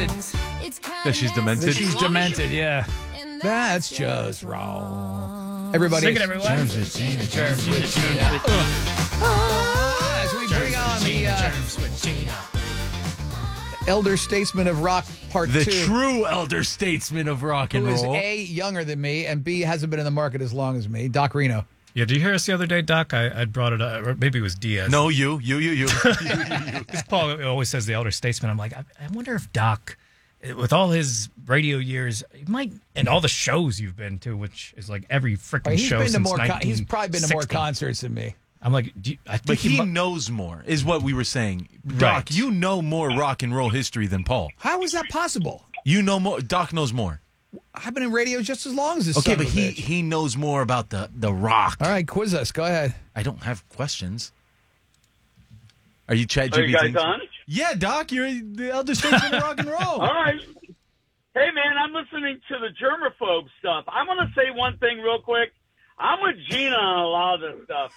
demented. That she's demented? That she's demented, yeah. That's just wrong. Everybody. Sing it, everyone. As we bring on the elder statesman of rock part The 2. true elder statesman of rock and Who is roll. A, younger than me, and B, hasn't been in the market as long as me, Doc Reno. Yeah, did you hear us the other day, Doc? I brought it up. Or maybe it was Diaz. No, you. Because Paul always says the elder statesman. I'm like, I wonder if Doc, with all his radio years, he might, and all the shows you've been to, which is like every freaking show since He's probably been to more 1960. concerts than me. I'm like, I think But he knows more, is what we were saying. Doc, Right. you know more rock and roll history than Paul. How is that possible? You know more. Doc knows more. I've been in radio just as long as this. Okay, son but of a bitch. he knows more about the rock. All right, quiz us. Go ahead. I don't have questions. Are you Chat Are you GPT? guys on? Yeah, Doc, you're the elder statesman of rock and roll. All right. Hey, man, I'm listening to the germaphobe stuff. I want to say one thing real quick. I'm with Gina on a lot of this stuff.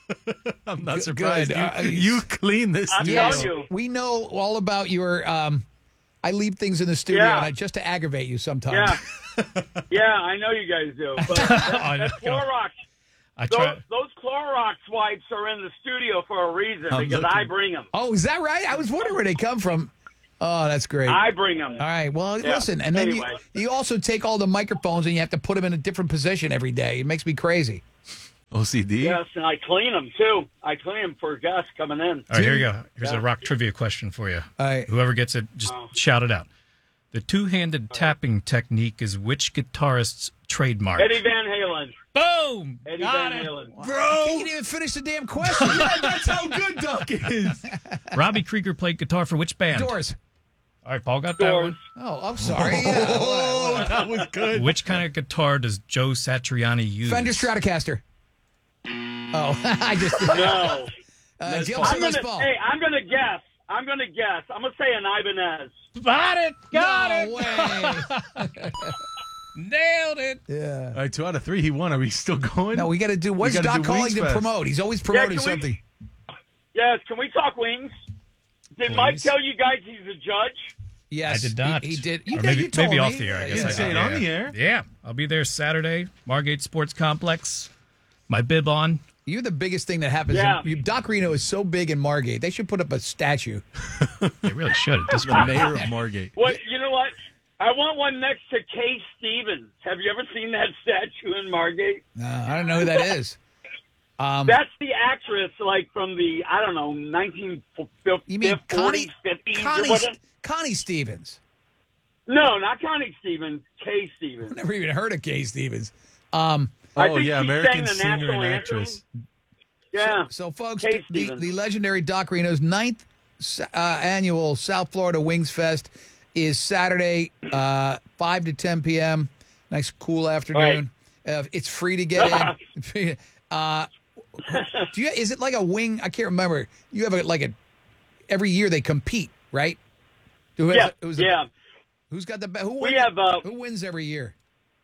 I'm not surprised. Good. You clean this. I'm studio. telling you. We know all about your. I leave things in the studio Yeah. just to aggravate you sometimes. Yeah. Yeah, I know you guys do. But that's Clorox. I try. Those Clorox wipes are in the studio for a reason because I bring them. Oh, is that right? I was wondering where they come from. Oh, that's great. I bring them. All right. Well, Yeah. listen, and then Anyway. you also take all the microphones and you have to put them in a different position every day. It makes me crazy. OCD? Yes, and I clean them, too. I clean them for guests coming in. All right, here we go. Here's a rock trivia question for you. All right. Whoever gets it, just shout it out. The two-handed tapping technique is which guitarist's trademark? Eddie Van Halen. Boom! Eddie Got Van it. Halen. Bro, you didn't even finish the damn question. That's how good Doc is. Robbie Krieger played guitar for which band? Doors. All right, Paul got that Doors. one. Oh, I'm sorry. Yeah. Oh, that was good. Which kind of guitar does Joe Satriani use? Fender Stratocaster. Oh, I just. No. Gilson Les Paul. Hey, I'm going to guess. I'm going to say an Ibanez. Got it! Got No it! way. Nailed it! Yeah. All right, 2 out of 3. He won. Are we still going? No, we got to do. What's gotta Doc do calling Wings to Fest. promote? He's always promoting can we- something. Yes, can we talk wings? Did Mike Please. tell you guys he's a judge? Yes, I did not. He did. Or You, maybe you told maybe me. off the air, I guess. Yeah, I say did, it on yeah. the air. Yeah, I'll be there Saturday, Margate Sports Complex. My bib on. You're the biggest thing that happens. Yeah. Doc Reno is so big in Margate. They should put up a statue. They really should at this The point. mayor of Margate. What? You know what? I want one next to Kay Stevens. Have you ever seen that statue in Margate? I don't know who that is. That's the actress, like from the, I don't know, 1940s, You mean 40s, 50s, or whatever. Connie Stevens? No, not Connie Stevens. Kay Stevens. Never even heard of Kay Stevens. I Oh, think yeah, she American sang the singer national and anthem. actress. Yeah. So, folks, Kay the Stevens. legendary Doc Reno's 9th annual South Florida Wings Fest is Saturday, 5 to 10 p.m. Nice, cool afternoon. It's free to get in. Is it like a wing? I can't remember. You have every year they compete, right? Yeah. Who's got the best? Who wins every year?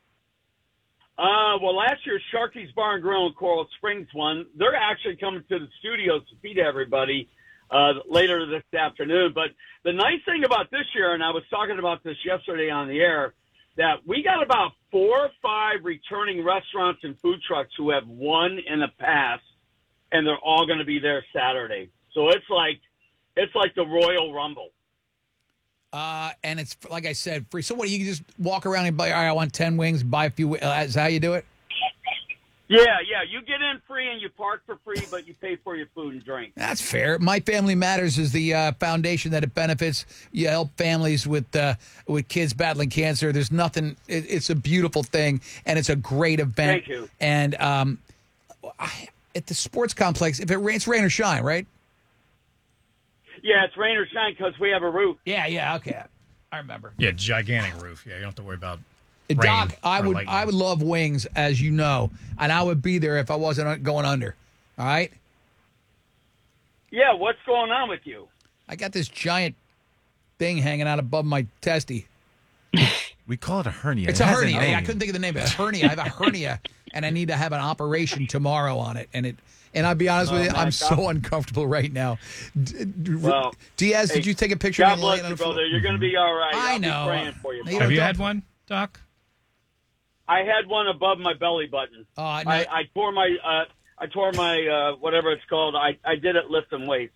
Well, last year Sharky's Bar and Grill in Coral Springs won. They're actually coming to the studios to feed everybody later this afternoon. But the nice thing about this year, and I was talking about this yesterday on the air, that we got about 4 or 5 returning restaurants and food trucks who have won in the past, and they're all going to be there Saturday. So it's like the Royal Rumble. And it's, like I said, free. So what, you can just walk around and buy, all right, I want 10 wings, buy a few. Is that how you do it? Yeah. You get in free and you park for free, but you pay for your food and drink. That's fair. My Family Matters is the foundation that it benefits. You help families with kids battling cancer. There's nothing. It's a beautiful thing, and it's a great event. Thank you. And at the sports complex, if it's rain or shine, right? Yeah, it's rain or shine because we have a roof. Yeah. Okay, I remember. Yeah, gigantic roof. Yeah, you don't have to worry about rain Doc, I or would lightning. love wings, as you know, and I would be there if I wasn't going under. All right. Yeah, what's going on with you? I got this giant thing hanging out above my testy. We call it a hernia. It's It a has an hernia. name. I couldn't think of the name of it. A hernia. I have a hernia, and I need to have an operation tomorrow on it. And I'll be honest with you, I'm so uncomfortable right now. Well, Diaz, did you take a picture God of me laying bless on you, the floor? brother. You're going to be all right. I I'll know. be praying for you. You Have you don't- had one, Doc? I had one above my belly button. Oh, no. I tore my whatever it's called. I did it lifting weights.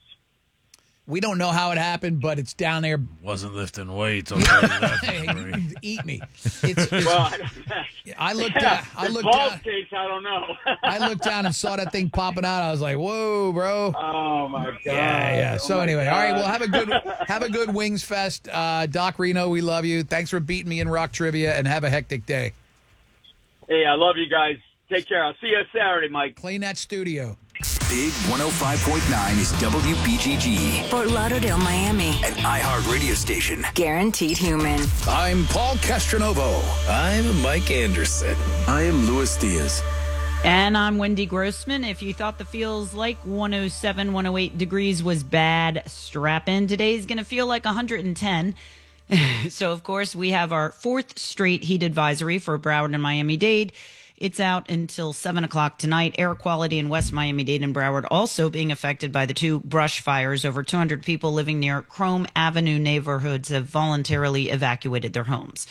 We don't know how it happened, but it's down there. Wasn't lifting weights. I'll tell you that. Hey, eat me. It's, Well, I looked down. I looked balls down. case, I don't know. I looked down and saw that thing popping out. I was like, "Whoa, bro!" Oh my god. Yeah. Oh, So my anyway, God. all right. Well, have a good Wings Fest, Doc Reno. We love you. Thanks for beating me in rock trivia, and have a hectic day. Hey, I love you guys. Take care. I'll see you Saturday, Mike. Clean that studio. Big 105.9 is WBGG, Fort Lauderdale, Miami. an iHeart radio station. Guaranteed human. I'm Paul Castronovo. I'm Mike Anderson. I am Luis Diaz. And I'm Wendy Grossman. If you thought the feels like 107, 108 degrees was bad, strap in. Today's going to feel like 110. So, of course, we have our fourth straight heat advisory for Broward and Miami-Dade. It's out until 7 o'clock tonight. Air quality in West Miami-Dade and Broward also being affected by the two brush fires. Over 200 people living near Chrome Avenue neighborhoods have voluntarily evacuated their homes.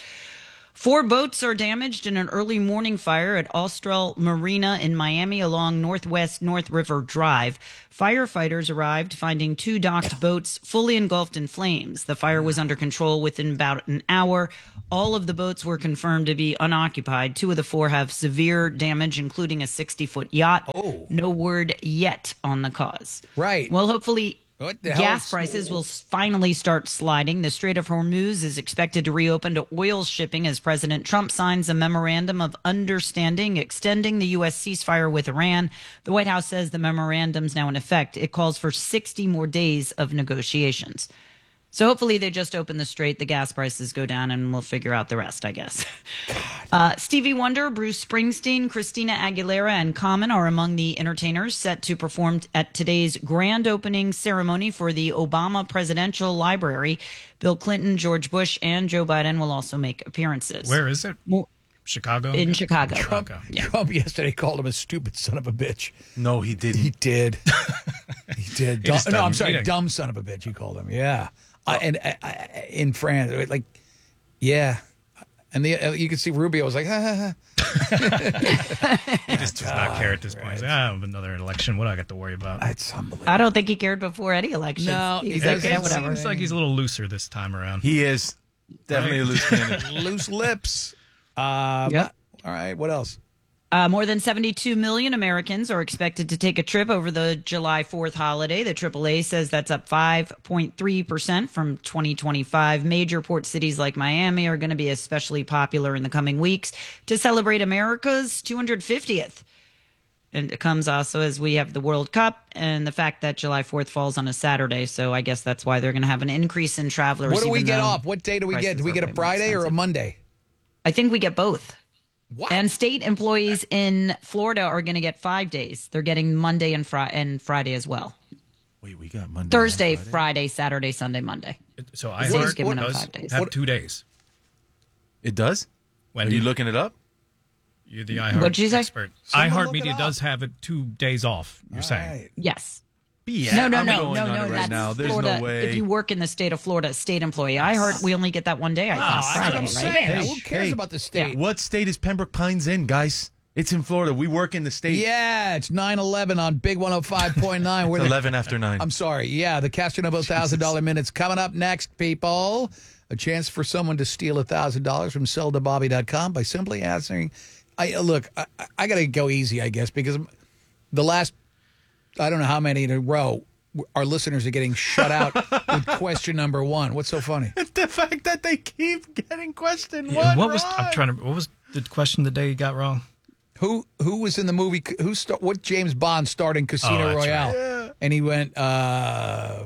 4 boats are damaged in an early morning fire at Austral Marina in Miami along Northwest North River Drive. Firefighters arrived, finding 2 docked boats fully engulfed in flames. The fire was under control within about an hour. All of the boats were confirmed to be unoccupied. 2 of the 4 have severe damage, including a 60-foot yacht. Oh. No word yet on the cause. Right. Well, hopefully What the hell gas is- prices will finally start sliding. The Strait of Hormuz is expected to reopen to oil shipping as President Trump signs a memorandum of understanding extending the U.S. ceasefire with Iran. The White House says the memorandum's now in effect. It calls for 60 more days of negotiations. So hopefully they just open the strait, the gas prices go down, and we'll figure out the rest, I guess. Stevie Wonder, Bruce Springsteen, Christina Aguilera, and Common are among the entertainers set to perform at today's grand opening ceremony for the Obama Presidential Library. Bill Clinton, George Bush, and Joe Biden will also make appearances. Where is it? Mo- Chicago? In Chicago. Trump, Okay. Trump yesterday called him a stupid son of a bitch. No, he didn't. He did. He did. just No, I'm doesn't- sorry, he didn't- dumb son of a bitch. He called him. Yeah. In France, like, yeah. And you could see Rubio was like, ha, ha, ha. He just does not care at this point. He's like, another election. What do I got to worry about? It's unbelievable. I don't think he cared before any election. No, He's he like, doesn't. yeah, It whatever. seems like he's a little looser this time around. He is definitely a loose cannon. Loose lips. Yep. All right. What else? More than 72 million Americans are expected to take a trip over the July 4th holiday. The AAA says that's up 5.3% from 2025. Major port cities like Miami are going to be especially popular in the coming weeks to celebrate America's 250th. And it comes also as we have the World Cup and the fact that July 4th falls on a Saturday. So I guess that's why they're going to have an increase in travelers. What do we even get though off? What day do we get? Do we get a prices are way more Friday or a expensive. Monday? I think we get both. What? And state employees in Florida are going to get 5 days. They're getting Monday and Friday as well. Wait, we got Monday. Thursday, and Friday, Saturday, Sunday, Monday. So He's iHeart giving them does 5 days. have 2 days. It does? Are Wendy, you looking it up? you're the iHeart What'd you say? expert. Someone iHeart look it Media up. does have it 2 days off, you're saying. Right. Yes. Yeah, No. I'm going on it right That's now. There's Florida. no way. If you work in the state of Florida, state employee. iHeart, we only get that 1 day, I think, That's what Friday, I'm right? saying. Who Hey, cares hey. about the state? What state is Pembroke Pines in, guys? It's in Florida. We work in the state. Yeah, it's 9/11 on Big 105.9. We're It's the- 11 after 9. I'm sorry. Yeah, the Castronovo $1,000 minutes coming up next, people. A chance for someone to steal $1,000 from selltobobby.com by simply answering. I got to go easy, I guess, because the last, I don't know how many in a row, our listeners are getting shut out with question number 1. What's so funny? The fact that they keep getting question one What was wrong. what was the question the day you got wrong? Who was in the movie? What James Bond starred in Casino that's Royale? right. And he went, I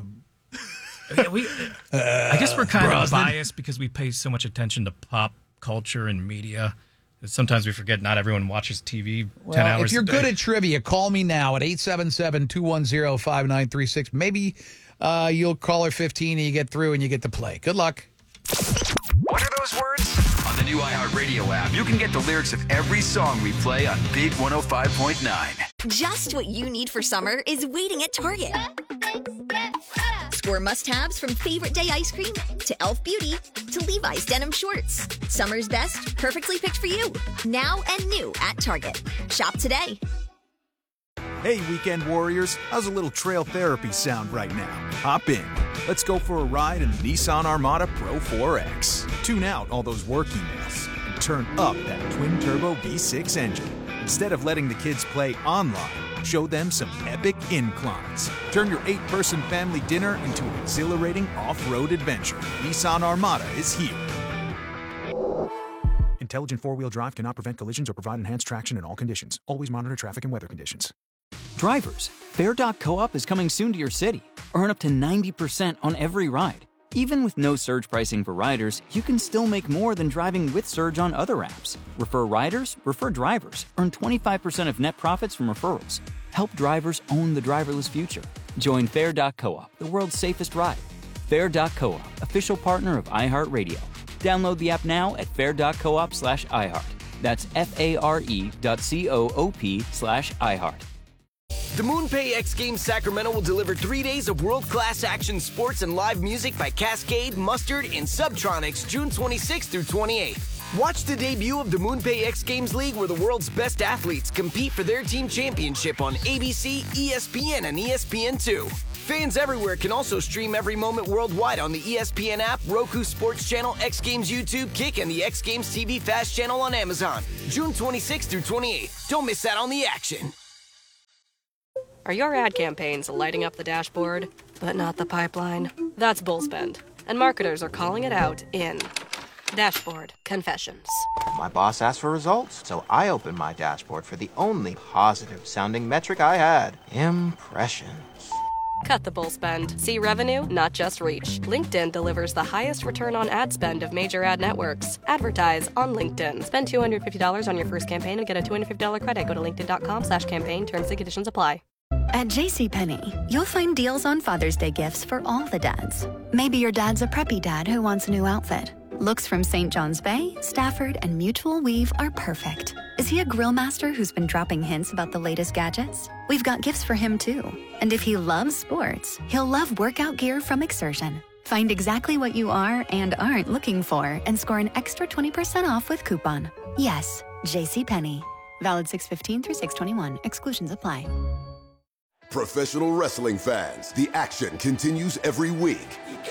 guess we're kind of biased because we pay so much attention to pop culture and media that sometimes we forget not everyone watches TV 10 hours if you're a day. good at trivia, call me now at 877-210-5936. Maybe you'll call her 15 and you get through and you get to play. Good luck. What are those words? On the new iHeartRadio app, you can get the lyrics of every song we play on Big 105.9. Just what you need for summer is waiting at Target. Score must-haves from Favorite Day ice cream to Elf Beauty to Levi's denim shorts. Summer's best, perfectly picked for you. Now and new at Target. Shop today. Hey, weekend warriors. How's a little trail therapy sound right now? Hop in. Let's go for a ride in the Nissan Armada Pro 4X. Tune out all those work emails and turn up that twin-turbo V6 engine. Instead of letting the kids play online, show them some epic inclines. Turn your 8-person family dinner into an exhilarating off-road adventure. Nissan Armada is here. Intelligent four-wheel drive cannot prevent collisions or provide enhanced traction in all conditions. Always monitor traffic and weather conditions. Drivers, Fair.coop is coming soon to your city. Earn up to 90% on every ride. Even with no surge pricing for riders, you can still make more than driving with Surge on other apps. Refer riders, refer drivers. Earn 25% of net profits from referrals. Help drivers own the driverless future. Join Fair.coop, the world's safest ride. Fair.coop, official partner of iHeartRadio. Download the app now at fair.coop/iHeart. That's FARE.coop/iHeart. The MoonPay X Games Sacramento will deliver 3 days of world-class action sports and live music by Cascade, Mustard, and Subtronics June 26th through 28th. Watch the debut of the MoonPay X Games League where the world's best athletes compete for their team championship on ABC, ESPN, and ESPN2. Fans everywhere can also stream every moment worldwide on the ESPN app, Roku Sports Channel, X Games YouTube, Kick, and the X Games TV Fast channel on Amazon. June 26th through 28th. Don't miss out on the action. Are your ad campaigns lighting up the dashboard, but not the pipeline? That's bullspend, and marketers are calling it out in Dashboard Confessions. My boss asked for results, so I opened my dashboard for the only positive-sounding metric I had: impressions. Cut the bullspend. See revenue, not just reach. LinkedIn delivers the highest return on ad spend of major ad networks. Advertise on LinkedIn. Spend $250 on your first campaign and get a $250 credit. Go to linkedin.com/campaign. Terms and conditions apply. At JCPenney, you'll find deals on Father's Day gifts for all the dads. Maybe your dad's a preppy dad who wants a new outfit. Looks from St. John's Bay, Stafford, and Mutual Weave are perfect. Is he a grill master who's been dropping hints about the latest gadgets? We've got gifts for him too. And if he loves sports, he'll love workout gear from Exertion. Find exactly what you are and aren't looking for and score an extra 20% off with coupon. Yes, JCPenney. Valid 6/15 through 6/21. Exclusions apply. Professional wrestling fans, the action continues every week.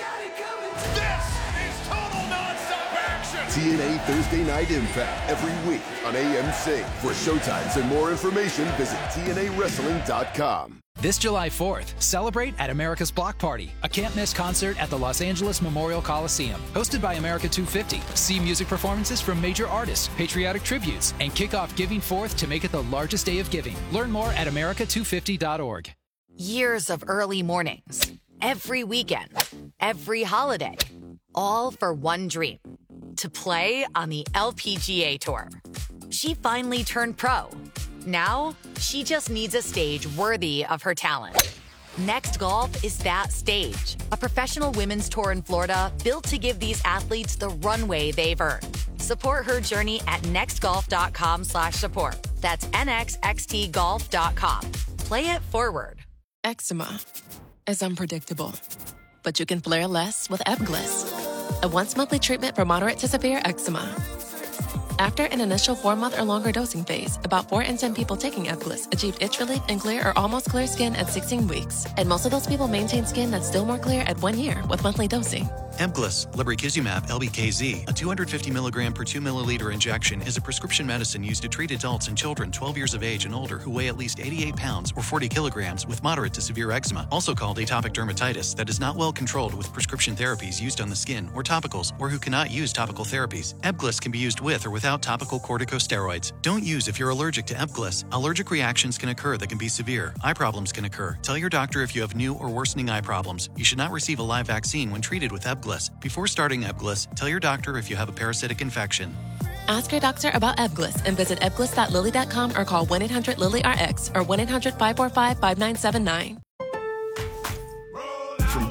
This is total nonstop action! TNA Thursday Night Impact every week on AMC. For showtimes and more information, visit TNAWrestling.com. This July 4th, celebrate at America's Block Party, a can't-miss concert at the Los Angeles Memorial Coliseum. Hosted by America 250, see music performances from major artists, patriotic tributes, and kick off Giving Forth to make it the largest day of giving. Learn more at america250.org. Years of early mornings, every weekend, every holiday, all for one dream, to play on the LPGA Tour. She finally turned pro. Now, she just needs a stage worthy of her talent. Next Golf is that stage. A professional women's tour in Florida built to give these athletes the runway they've earned. Support her journey at nextgolf.com/support. That's nxxtgolf.com. Play it forward. Eczema is unpredictable, but you can flare less with Ebglyss, a once-monthly treatment for moderate to severe eczema. After an initial 4-month or longer dosing phase, about 4 in 10 people taking Ebglyss achieved itch relief and clear or almost clear skin at 16 weeks. And most of those people maintain skin that's still more clear at 1 year with monthly dosing. Ebglyss, lebrikizumab LBKZ, a 250 milligram per 2 milliliter injection, is a prescription medicine used to treat adults and children 12 years of age and older who weigh at least 88 pounds or 40 kilograms with moderate to severe eczema, also called atopic dermatitis, that is not well controlled with prescription therapies used on the skin or topicals, or who cannot use topical therapies. Ebglyss can be used with or without topical corticosteroids. Don't use if you're allergic to Ebglyss. Allergic reactions can occur that can be severe. Eye problems can occur. Tell your doctor if you have new or worsening eye problems. You should not receive a live vaccine when treated with Ebglyss. Before starting Ebglyss, tell your doctor if you have a parasitic infection. Ask your doctor about Ebglyss and visit ebglyss.lilly.com or call 1-800-LILY-RX or 1-800-545-5979. From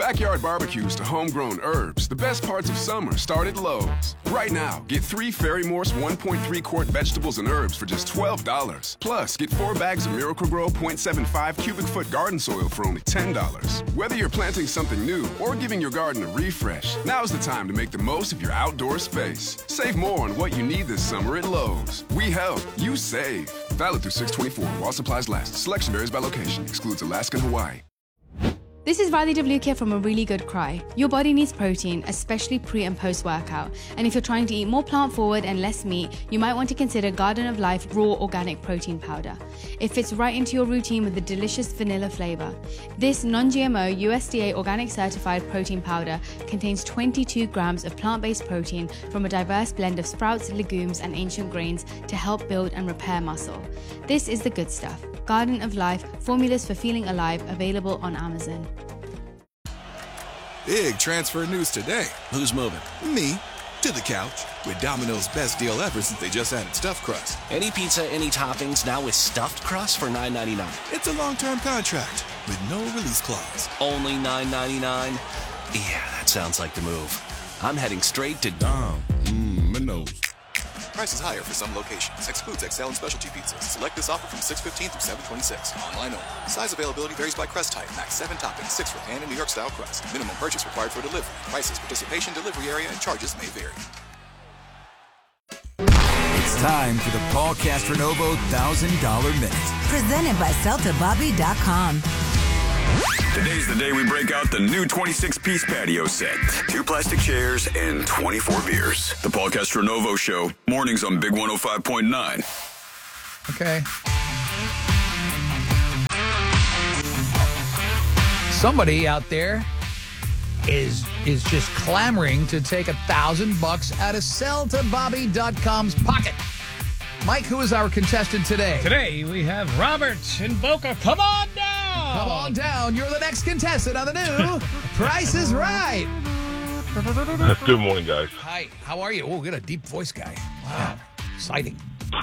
backyard barbecues to homegrown herbs, the best parts of summer start at Lowe's. Right now, get 3 Fairy Morse 1.3-quart vegetables and herbs for just $12. Plus, get 4 bags of Miracle Grow 0.75 cubic foot garden soil for only $10. Whether you're planting something new or giving your garden a refresh, now's the time to make the most of your outdoor space. Save more on what you need this summer at Lowe's. We help, you save. Valid through 6/24 while supplies last. Selection varies by location. Excludes Alaska and Hawaii. This is Riley Devlukia from A Really Good Cry. Your body needs protein, especially pre and post workout. And if you're trying to eat more plant forward and less meat, you might want to consider Garden of Life Raw Organic Protein Powder. It fits right into your routine with a delicious vanilla flavor. This non-GMO USDA organic certified protein powder contains 22 grams of plant-based protein from a diverse blend of sprouts, legumes, and ancient grains to help build and repair muscle. This is the good stuff. Garden of Life, formulas for feeling alive, available on Amazon. Big transfer news today. Who's moving? Me. To the couch. With Domino's best deal ever since they just added stuffed crust. Any pizza, any toppings, now with stuffed crust for $9.99. It's a long-term contract with no release clause. Only $9.99? Yeah, that sounds like the move. I'm heading straight to Domino's. Prices higher for some locations. Excludes XL and specialty pizzas. Select this offer from 6/15 through 7/26. Online only. Size availability varies by crust type. Max 7 toppings, 6 for pan and New York style crust. Minimum purchase required for delivery. Prices, participation, delivery area, and charges may vary. It's time for the Paul Castronovo $1,000 Minute. Presented by CeltaBobby.com. Today's the day we break out the new 26-piece patio set. 2 plastic chairs and 24 beers. The Paul Castronovo Show, mornings on Big 105.9. Okay. Somebody out there is just clamoring to take $1,000 out of CeltaBobby.com's pocket. Mike, who is our contestant today? Today we have Robert in Boca. Come on down! Come on down. You're the next contestant on the new Price is Right. Good morning, guys. Hi. How are you? Oh, we got a deep voice guy. Wow. Exciting.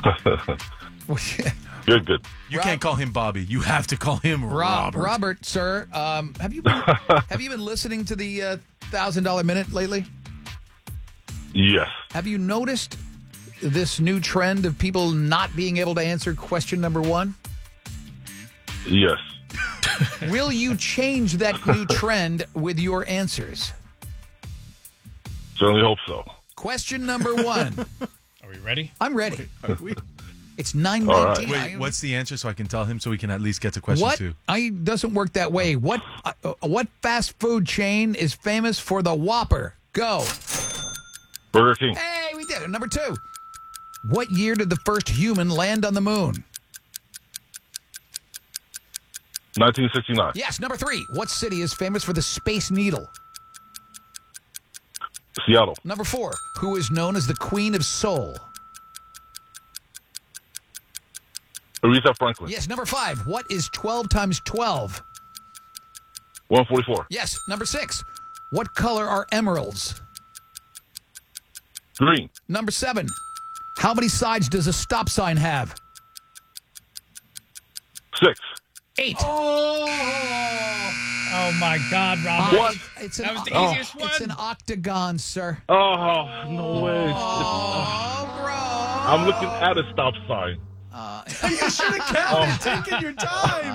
Good. You can't call him Bobby. You have to call him Robert. Robert, sir, have you been listening to the $1,000 Minute lately? Yes. Have you noticed this new trend of people not being able to answer question number 1? Yes. Will you change that new trend with your answers? Certainly hope so. Question number 1. Are we ready? I'm ready. Okay. It's 9:19. Wait, what's the answer so I can tell him so we can at least get to question 2? Doesn't work that way. What fast food chain is famous for the Whopper? Go. Burger King. Hey, we did it. Number 2. What year did the first human land on the moon? 1969. Yes. Number 3. What city is famous for the Space Needle? Seattle. Number 4. Who is known as the Queen of Soul? Aretha Franklin. Yes. Number 5. What is 12 times 12? 144. Yes. Number 6. What color are emeralds? Green. Number 7. How many sides does a stop sign have? 6. 8. Oh my God, Robert. What? That was the easiest one. It's an octagon, sir. Oh, no way. I'm looking at a stop sign. You should have counted, taken your time.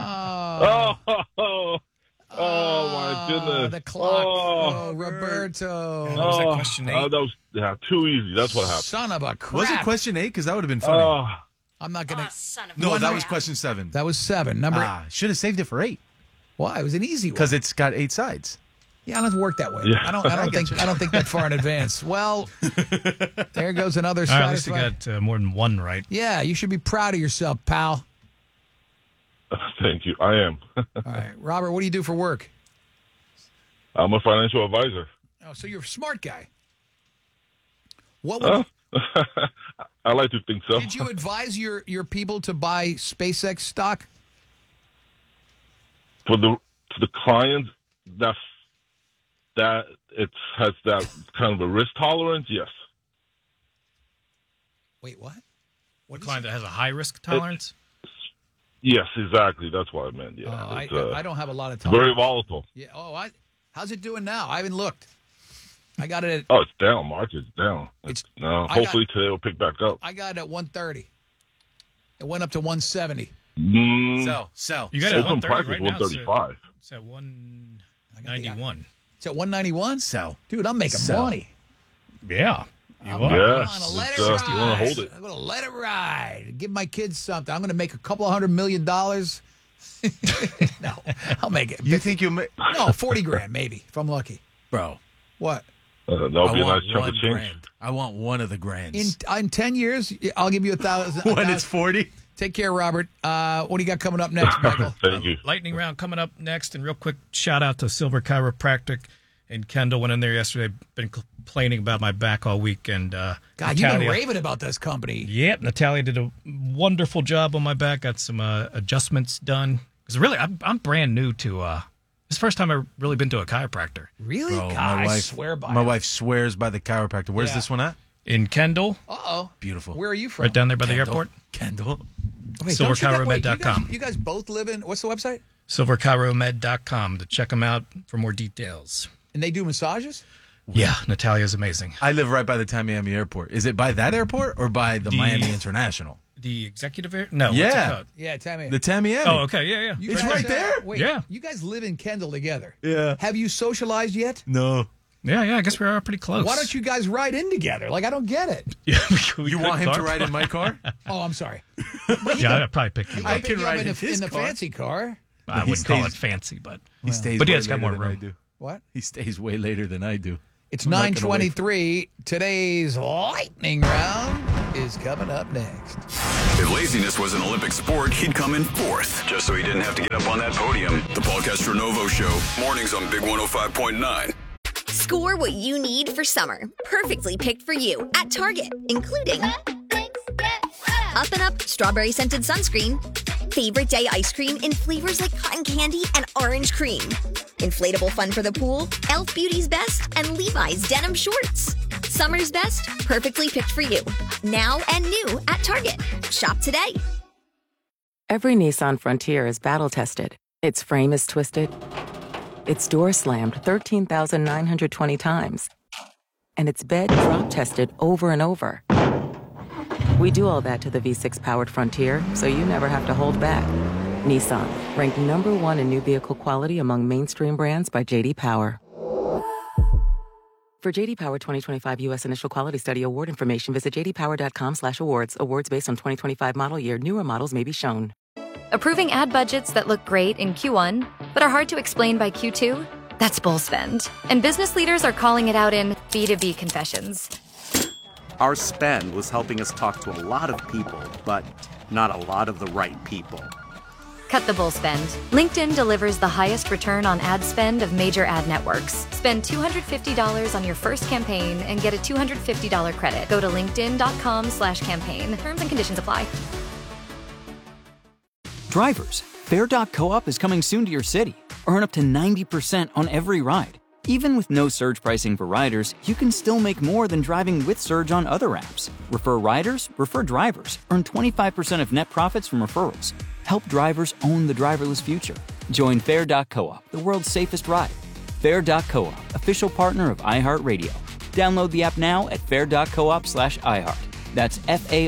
Oh, my goodness. The clock. Oh, Roberto. That was that question 8. That was too easy. That's what happened. Son of a crap. Was it question 8? Because that would have been funny. I'm not going to. No, that was question 7. That was 7. Should have saved it for 8. Why? It was an easy one. Because it's got 8 sides. Yeah, I don't work that way. Yeah. I don't think that far in advance. Well, there goes another At least you got more than 1 right. Yeah, you should be proud of yourself, pal. Thank you. I am. All right. Robert, what do you do for work? I'm a financial advisor. Oh, so you're a smart guy. What would I like to think so. Did you advise your people to buy SpaceX stock? For the clients that it has that kind of a risk tolerance, yes. Wait, what? What client that has a high risk tolerance? Yes, exactly. That's what I meant. Yeah, I don't have a lot of tolerance. Very volatile. Yeah. Oh, How's it doing now? I haven't looked. I got it at... Oh, it's down. Market's down. Hopefully today will pick back up. I got it at 130. It went up to 170. Sell. You got it at Open 130 price is right now. 135. It's at 191. It's at 191? Sell. Dude, I'm making money. Yeah. You I'm are. gonna Yes. let it You ride. want to hold it. I'm going to let it ride. Give my kids something. I'm going to make a couple $100 million. No, I'll make it. You think you'll make... No, 40 grand maybe, if I'm lucky. Bro. What? That'll be a nice chunk of change. Grand. I want one of the grands. In 10 years, I'll give you 1,000. When it's 40? Take care, Robert. What do you got coming up next, Michael? Thank you. Lightning round coming up next. And real quick, shout out to Silver Chiropractic. And Kendall went in there yesterday. Been complaining about my back all week. And God, Natalia, you've been raving about this company. Yep, Natalia did a wonderful job on my back. Got some adjustments done. Because really, I'm brand new to. It's the first time I've really been to a chiropractor. Really? Bro, God, I swear by my it. wife swears by the chiropractor. Where's this one at? In Kendall. Uh-oh. Beautiful. Where are you from? Right down there by the airport. Kendall. Wait, don't you guys- SilverChiromed.com. You guys both live in, what's the website? SilverChiromed.com to check them out for more details. And they do massages? Yeah, Natalia's amazing. I live right by the Tamiami Airport. Is it by that airport or by the Miami International? The executive air? No. Yeah. What's it called? Yeah, Tamiami. The Tamiami. Oh, okay. Yeah, yeah. You It's guys, right there? Wait, Yeah. You guys live in Kendall together. Yeah. Have you socialized yet? No. Yeah, I guess we are pretty close. Why don't you guys ride in together? Like, I don't get it. You want him to ride in my car? Oh, I'm sorry. Yeah, I'd probably pick you I up. can ride in his the car. fancy car. I He wouldn't call stays- it fancy, but He stays But way yeah, it's got later more than I room. do. What? He stays way later than I do. It's I'm not gonna wait 9:23. Today's lightning round is coming up next. If laziness was an Olympic sport, he'd come in fourth, just so he didn't have to get up on that podium. The Paul Castronovo Show, mornings on Big 105.9. Score what you need for summer. Perfectly picked for you at Target, including Up and Up strawberry scented sunscreen, favorite day ice cream in flavors like cotton candy and orange cream, inflatable fun for the pool, Elf Beauty's Best, and Levi's denim shorts. Summer's best, perfectly picked for you. Now and new at Target. Shop today. Every Nissan Frontier is battle-tested. Its frame is twisted. Its door slammed 13,920 times. And its bed drop-tested over and over. We do all that to the V6-powered Frontier, so you never have to hold back. Nissan, ranked #1 in new vehicle quality among mainstream brands by J.D. Power. For J.D. Power 2025 U.S. Initial Quality Study award information, visit jdpower.com/awards. Awards based on 2025 model year. Newer models may be shown. Approving ad budgets that look great in Q1, but are hard to explain by Q2? That's bull spend. And business leaders are calling it out in B2B confessions. Our spend was helping us talk to a lot of people, but not a lot of the right people. Cut the bull spend. LinkedIn delivers the highest return on ad spend of major ad networks. Spend $250 on your first campaign and get a $250 credit. Go to linkedin.com/campaign. Terms and conditions apply. Drivers, Fair.coop is coming soon to your city. Earn up to 90% on every ride. Even with no surge pricing for riders, you can still make more than driving with Surge on other apps. Refer riders, refer drivers. Earn 25% of net profits from referrals. Help drivers own the driverless future. Join Fair.coop, the world's safest ride. Fair.coop, official partner of iHeartRadio. Download the app now at fair.coop/iHeart. That's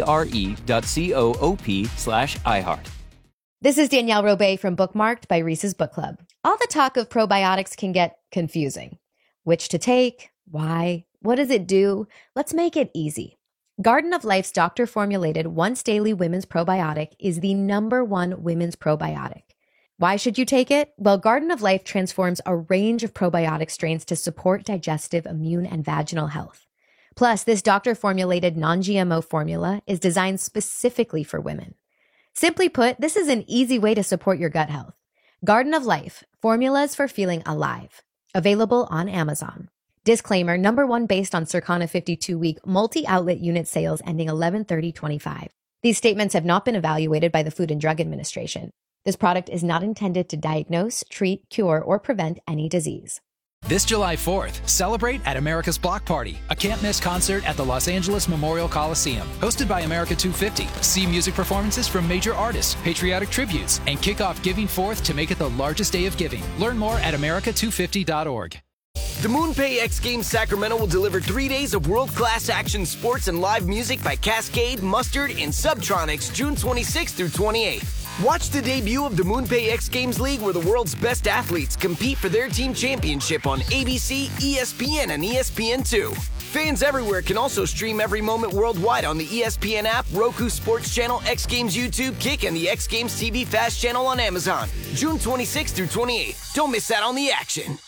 FARE.coop/iHeart. This is Danielle Robay from Bookmarked by Reese's Book Club. All the talk of probiotics can get confusing. Which to take? Why? What does it do? Let's make it easy. Garden of Life's doctor-formulated once-daily women's probiotic is the #1 women's probiotic. Why should you take it? Well, Garden of Life transforms a range of probiotic strains to support digestive, immune, and vaginal health. Plus, this doctor-formulated non-GMO formula is designed specifically for women. Simply put, this is an easy way to support your gut health. Garden of Life, formulas for feeling alive. Available on Amazon. Disclaimer, #1 based on Circana 52-week multi-outlet unit sales ending 11/30/25. These statements have not been evaluated by the Food and Drug Administration. This product is not intended to diagnose, treat, cure, or prevent any disease. This July 4th, celebrate at America's Block Party, a can't-miss concert at the Los Angeles Memorial Coliseum. Hosted by America 250, see music performances from major artists, patriotic tributes, and kick off Giving Forth to make it the largest day of giving. Learn more at america250.org. The MoonPay X Games Sacramento will deliver 3 days of world-class action sports and live music by Cascade, Mustard, and Subtronics June 26th through 28th. Watch the debut of the MoonPay X Games League where the world's best athletes compete for their team championship on ABC, ESPN, and ESPN2. Fans everywhere can also stream every moment worldwide on the ESPN app, Roku Sports Channel, X Games YouTube, Kick, and the X Games TV Fast Channel on Amazon. June 26th through 28th. Don't miss out on the action.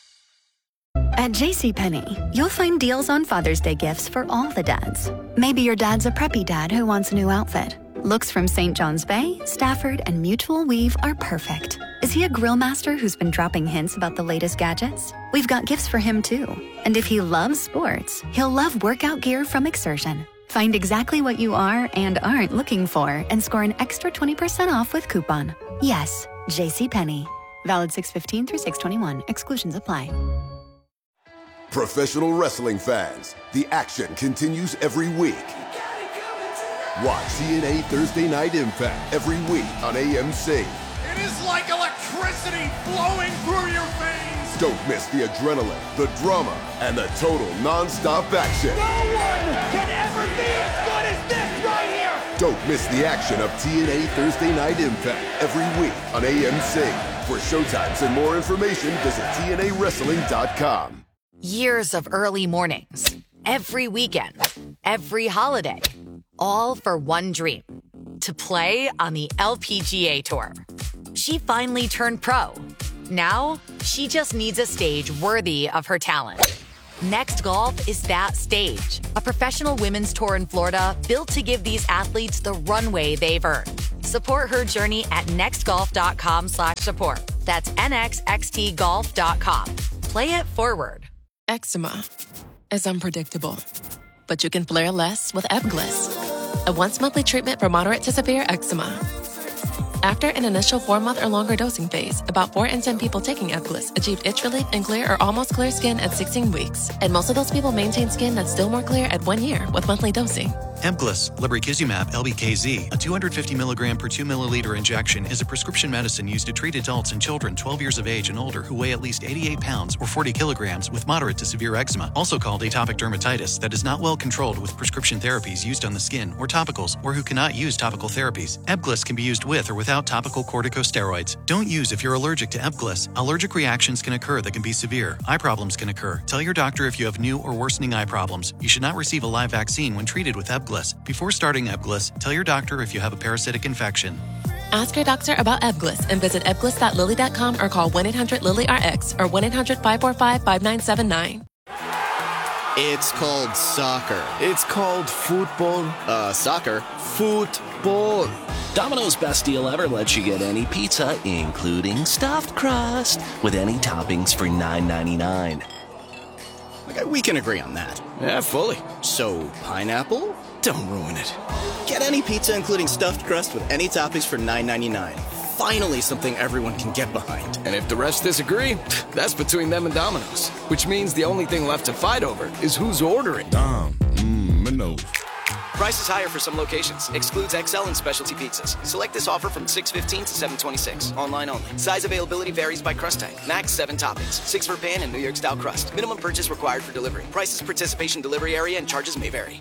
At JCPenney, you'll find deals on Father's Day gifts for all the dads. Maybe your dad's a preppy dad who wants a new outfit. Looks from St. John's Bay, Stafford, and Mutual Weave are perfect. Is he a grill master who's been dropping hints about the latest gadgets? We've got gifts for him too. And if he loves sports, he'll love workout gear from Exertion. Find exactly what you are and aren't looking for and score an extra 20% off with coupon. Yes, JCPenney. Valid 6/15 through 6/21. Exclusions apply. Professional wrestling fans, the action continues every week. Watch TNA Thursday Night Impact every week on AMC. It is like electricity flowing through your veins. Don't miss the adrenaline, the drama, and the total non-stop action. No one can ever be as good as this right here. Don't miss the action of TNA Thursday Night Impact every week on AMC. For showtimes and more information, visit TNAWrestling.com. Years of early mornings, every weekend, every holiday, all for one dream, to play on the LPGA Tour. She finally turned pro. Now, she just needs a stage worthy of her talent. Next Golf is that stage, a professional women's tour in Florida built to give these athletes the runway they've earned. Support her journey at nextgolf.com/support. That's nxxtgolf.com. Play it forward. Eczema is unpredictable, but you can flare less with Ebglyss, a once-monthly treatment for moderate to severe eczema. After an initial 4-month or longer dosing phase, about 4 in 10 people taking Ebglyss achieved itch relief and clear or almost clear skin at 16 weeks. And most of those people maintain skin that's still more clear at 1 year with monthly dosing. Ebglyss, lebrikizumab LBKZ, a 250 milligram per 2 milliliter injection, is a prescription medicine used to treat adults and children 12 years of age and older who weigh at least 88 pounds or 40 kilograms with moderate to severe eczema, also called atopic dermatitis, that is not well controlled with prescription therapies used on the skin or topicals, or who cannot use topical therapies. Ebglyss can be used with or without topical corticosteroids. Don't use if you're allergic to Ebglyss. Allergic reactions can occur that can be severe. Eye problems can occur. Tell your doctor if you have new or worsening eye problems. You should not receive a live vaccine when treated with Ebglyss. Before starting Ebglyss, tell your doctor if you have a parasitic infection. Ask your doctor about Ebglyss and visit ebglyss.lilly.com or call 1-800-LILY-RX or 1-800-545-5979. It's called soccer. It's called football. Soccer. Football. Domino's Best Deal Ever lets you get any pizza, including stuffed crust, with any toppings for $9.99. Okay, we can agree on that. Yeah, fully. So, pineapple? Don't ruin it. Get any pizza, including stuffed crust, with any toppings for $9.99. Finally, something everyone can get behind. And if the rest disagree, that's between them and Domino's. Which means the only thing left to fight over is who's ordering. Domino's. Prices higher for some locations. Excludes XL and specialty pizzas. Select this offer from 6/15 to 7/26. Online only. Size availability varies by crust type. Max 7 toppings. 6 for pan and New York style crust. Minimum purchase required for delivery. Prices, participation, delivery area, and charges may vary.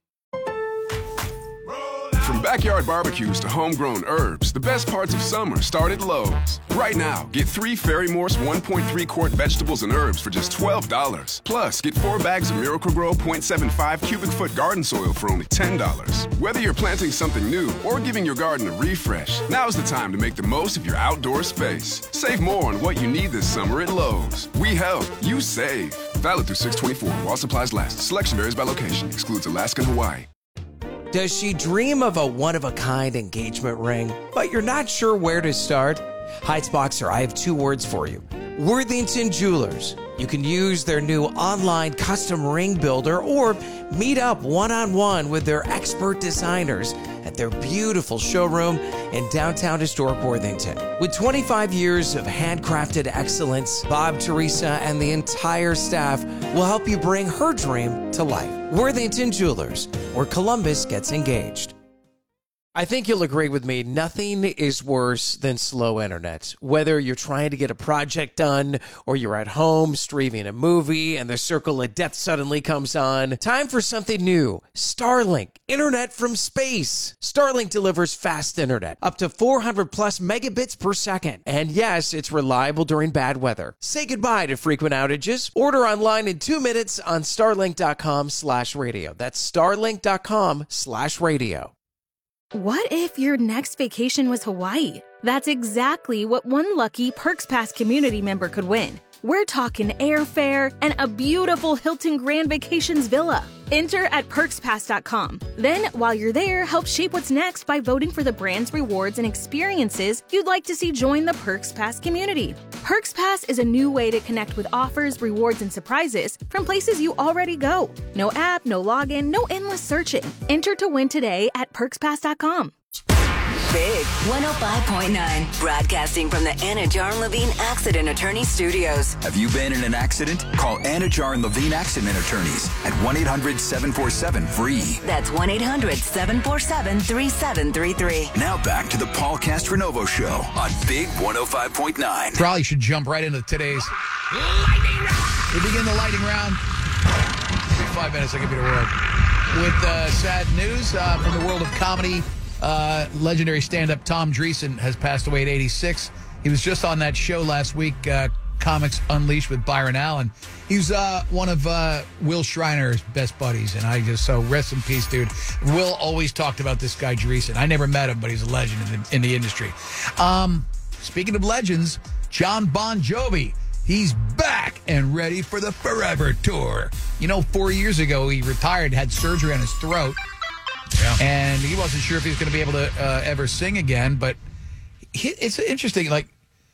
From backyard barbecues to homegrown herbs, the best parts of summer start at Lowe's. Right now, get 3 Ferry Morse 1.3 quart vegetables and herbs for just $12. Plus, get 4 bags of Miracle-Gro 0.75 cubic foot garden soil for only $10. Whether you're planting something new or giving your garden a refresh, now's the time to make the most of your outdoor space. Save more on what you need this summer at Lowe's. We help, you save. Valid through 6/24 while supplies last. Selection varies by location. Excludes Alaska and Hawaii. Does she dream of a one-of-a-kind engagement ring, but you're not sure where to start? Heights Boxer, I have 2 words for you. Worthington Jewelers. You can use their new online custom ring builder or meet up one-on-one with their expert designers at at their beautiful showroom in downtown historic Worthington. With 25 years of handcrafted excellence, Bob, Teresa, and the entire staff will help you bring her dream to life. Worthington Jewelers, where Columbus gets engaged. I think you'll agree with me, nothing is worse than slow internet. Whether you're trying to get a project done or you're at home streaming a movie and the circle of death suddenly comes on, time for something new. Starlink, internet from space. Starlink delivers fast internet, up to 400 plus megabits per second. And yes, it's reliable during bad weather. Say goodbye to frequent outages. Order online in 2 minutes on starlink.com/radio. That's starlink.com/radio. What if your next vacation was Hawaii? That's exactly what one lucky Perks Pass community member could win. We're talking airfare and a beautiful Hilton Grand Vacations villa. Enter at perkspass.com. Then, while you're there, help shape what's next by voting for the brands, rewards, and experiences you'd like to see join the Perks Pass community. Perks Pass is a new way to connect with offers, rewards, and surprises from places you already go. No app, no login, no endless searching. Enter to win today at perkspass.com. Big 105.9, broadcasting from the Anna Jarn Levine Accident Attorney Studios. Have you been in an accident? Call Anna Jarn Levine Accident Attorneys at 1-800-747-FREE. That's 1-800-747-3733. Now back to the Paul Castranovo Show on Big 105.9. Probably should jump right into today's lightning round. We begin the lightning round. 5 minutes, I'll give you the word. With sad news from the world of comedy. Legendary stand-up Tom Dreesen has passed away at 86. He was just on that show last week, Comics Unleashed with Byron Allen. He's one of Will Schreiner's best buddies, and so rest in peace, dude. Will always talked about this guy Dreesen. I never met him, but he's a legend in the industry. Speaking of legends, John Bon Jovi. He's back and ready for the Forever Tour. 4 years ago, he retired, had surgery on his throat. Yeah. And he wasn't sure if he was going to be able to ever sing again, but it's interesting. Like,